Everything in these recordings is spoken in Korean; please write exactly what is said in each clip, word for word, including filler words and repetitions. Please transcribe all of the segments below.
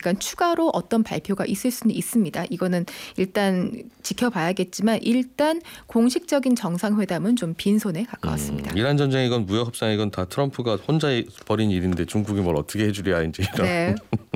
그러니까 추가로 어떤 발표가 있을 수는 있습니다. 이거는 일단 지켜봐야겠지만 일단 공식적인 정상회담은 좀 빈손에 가까웠습니다. 음, 이란 전쟁이건 무역 협상이건 다 트럼프가 혼자 벌인 일인데 중국이 뭘 어떻게 해주랴 이제 이런. 네.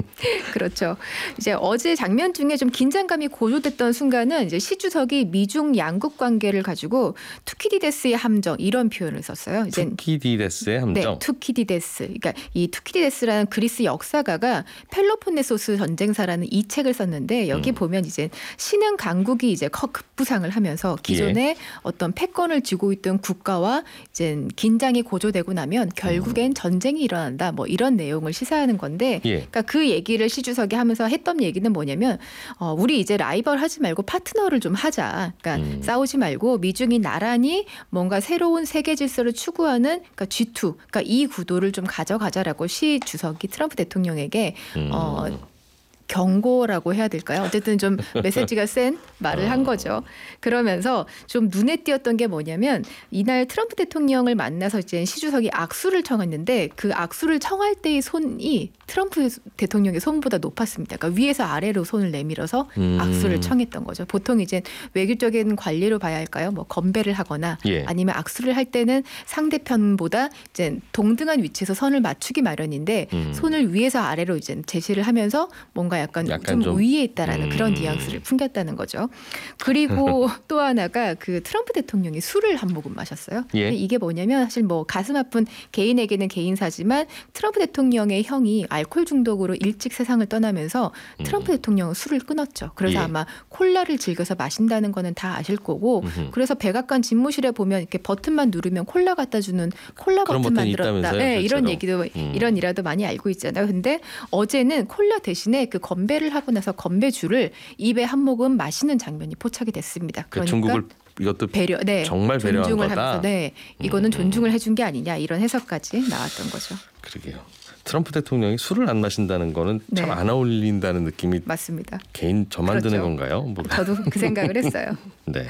그렇죠. 이제 어제 장면 중에 좀 긴장감이 고조됐던 순간은 이제 시 주석이 미중 양국 관계를 가지고 투키디데스의 함정 이런 표현을 썼어요. 이제 투키디데스의 함정. 네, 투키디데스. 그러니까 이 투키디데스라는 그리스 역사가가 펠로폰네소스 전쟁사라는 이 책을 썼는데 여기 음. 보면 이제 신흥 강국이 이제 급부상을 하면서 기존에 예. 어떤 패권을 쥐고 있던 국가와 이제 긴장이 고조되고 나면 결국엔 음. 전쟁이 일어난다. 뭐 이런 내용을 시사하는 건데, 예. 그러니까 그 얘기를 시 주석이 하면서 했던 얘기는 뭐냐면, 어, 우리 이제 라이벌 하지 말고 파트너를 좀 하자. 그러니까 음. 싸우지 말고 미중이 나란히 뭔가 새로운 세계 질서를 추구하는 그러니까 지 투, 그러니까 이 구도를 좀 가져가자라고 시 주석이 트럼프 대통령에게 음. 어, 경고라고 해야 될까요? 어쨌든 좀 메시지가 센 말을 한 거죠. 그러면서 좀 눈에 띄었던 게 뭐냐면 이날 트럼프 대통령을 만나서 이제 시 주석이 악수를 청했는데 그 악수를 청할 때의 손이 트럼프 대통령의 손보다 높았습니다. 그러니까 위에서 아래로 손을 내밀어서 음. 악수를 청했던 거죠. 보통 이제 외교적인 관리로 봐야 할까요? 뭐 건배를 하거나 예. 아니면 악수를 할 때는 상대편보다 이제 동등한 위치에서 선을 맞추기 마련인데 음. 손을 위에서 아래로 이제 제시를 하면서 뭔가 약간, 약간 좀, 좀 위에 있다라는 음. 그런 뉘앙스를 풍겼다는 거죠. 그리고 또 하나가 그 트럼프 대통령이 술을 한 모금 마셨어요. 예. 이게 뭐냐면 사실 뭐 가슴 아픈 개인에게는 개인사지만 트럼프 대통령의 형이 알코올 중독으로 일찍 세상을 떠나면서 트럼프 음. 대통령은 술을 끊었죠. 그래서 예. 아마 콜라를 즐겨서 마신다는 거는 다 아실 거고 음흠. 그래서 백악관 집무실에 보면 이렇게 버튼만 누르면 콜라 갖다 주는 콜라 버튼 만들었다. 네, 이런 얘기도 음. 이런 일화도 많이 알고 있잖아요. 근데 어제는 콜라 대신에 그 건배를 하고 나서 건배주를 입에 한 모금 마시는 장면이 포착이 됐습니다. 그러니까 중국을 이것도 배려, 네, 정말 배려한 존중을 거다. 하면서, 네, 이거는 음. 존중을 해준 게 아니냐 이런 해석까지 나왔던 거죠. 그러게요. 트럼프 대통령이 술을 안 마신다는 거는 네. 참 안 어울린다는 느낌이 맞습니다. 개인 저만 그렇죠. 드는 건가요? 뭐. 저도 그 생각을 했어요. 네.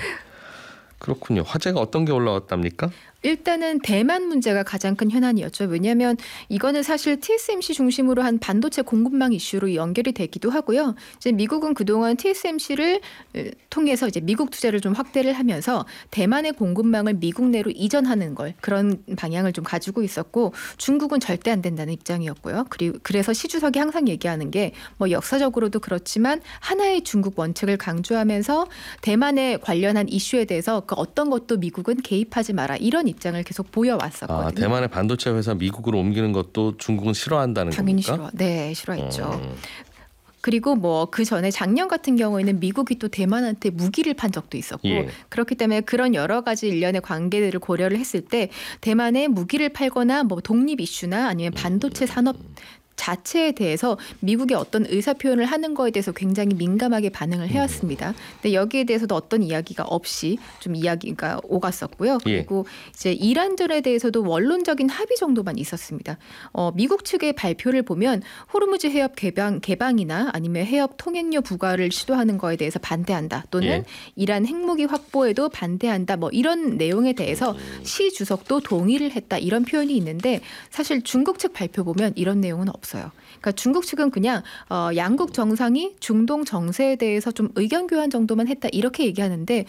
그렇군요. 화제가 어떤 게 올라왔답니까? 일단은 대만 문제가 가장 큰 현안이었죠. 왜냐하면 이거는 사실 티에스엠씨 중심으로 한 반도체 공급망 이슈로 연결이 되기도 하고요. 이제 미국은 그동안 티에스엠씨를 통해서 이제 미국 투자를 좀 확대를 하면서 대만의 공급망을 미국 내로 이전하는 걸 그런 방향을 좀 가지고 있었고 중국은 절대 안 된다는 입장이었고요. 그리고 그래서 시 주석이 항상 얘기하는 게 뭐 역사적으로도 그렇지만 하나의 중국 원칙을 강조하면서 대만에 관련한 이슈에 대해서 그 어떤 것도 미국은 개입하지 마라 이런 입장을 계속 보여왔었거든요. 아, 대만의 반도체 회사 미국으로 옮기는 것도 중국은 싫어한다는 당연히 겁니까? 싫어. 네, 싫어했죠. 음. 그리고 뭐 그 전에 작년 같은 경우에는 미국이 또 대만한테 무기를 판 적도 있었고 예. 그렇기 때문에 그런 여러 가지 일련의 관계들을 고려를 했을 때 대만에 무기를 팔거나 뭐 독립 이슈나 아니면 반도체 산업 자체에 대해서 미국의 어떤 의사 표현을 하는 거에 대해서 굉장히 민감하게 반응을 해왔습니다. 근데 여기에 대해서도 어떤 이야기가 없이 좀 이야기가 오갔었고요. 그리고 예. 이제 이란전에 대해서도 원론적인 합의 정도만 있었습니다. 어, 미국 측의 발표를 보면 호르무즈 해협 개방, 개방이나 아니면 해협 통행료 부과를 시도하는 거에 대해서 반대한다. 또는 예. 이란 핵무기 확보에도 반대한다. 뭐 이런 내용에 대해서 시 주석도 동의를 했다. 이런 표현이 있는데 사실 중국 측 발표 보면 이런 내용은 없어요. 그러니까 중국 측은 그냥 어, 양국 정상이 중동 정세에 대해서 좀 의견 교환 정도만 했다 이렇게 얘기하는데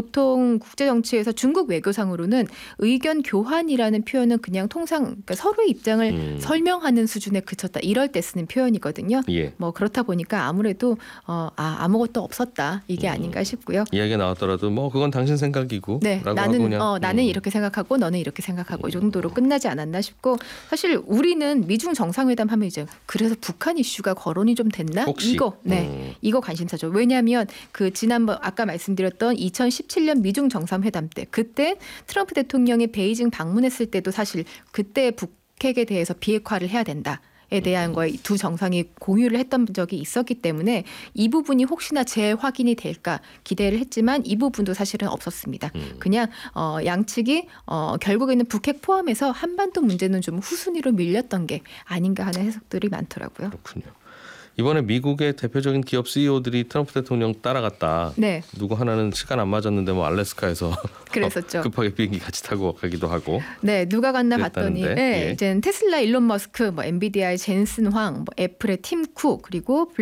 보통 국제 정치에서 중국 외교상으로는 의견 교환이라는 표현은 그냥 통상 그러니까 서로의 입장을 음. 설명하는 수준에 그쳤다 이럴 때 쓰는 표현이거든요. 예. 뭐 그렇다 보니까 아무래도 어, 아, 아무것도 없었다 이게 음. 아닌가 싶고요. 이야기가 나왔더라도 뭐 그건 당신 생각이고 네, 라고 나는 하고 그냥, 어, 나는 음. 이렇게 생각하고 너는 이렇게 생각하고 이 정도로 끝나지 않았나 싶고 사실 우리는 미중 정상회담 하면 이제 그래서 북한 이슈가 거론이 좀 됐나? 혹시? 이거 네 음. 이거 관심사죠. 왜냐하면 그 지난번 아까 말씀드렸던 이천십칠 년 미중 정상회담 때 그때 트럼프 대통령이 베이징 방문했을 때도 사실 그때 북핵에 대해서 비핵화를 해야 된다. 에 대한 거에 두 정상이 공유를 했던 적이 있었기 때문에 이 부분이 혹시나 재확인이 될까 기대를 했지만 이 부분도 사실은 없었습니다. 음. 그냥 어, 양측이 어, 결국에는 북핵 포함해서 한반도 문제는 좀 후순위로 밀렸던 게 아닌가 하는 해석들이 많더라고요. 그렇군요. 이번에 미국의 대표적인 기업 씨이오들이 트럼프 대통령 따라갔다. 네. 누구 하나는 시간 안 맞았는데 뭐 알래스카에서 그랬었죠. 급하게 비행기 같이 타고 가기도 하고. 네, 누가 갔나 봤더니 네, 예. 이제 테슬라 일론 머스크, 뭐 엔비디아의 젠슨 황, 뭐 애플의 팀 쿡 그리고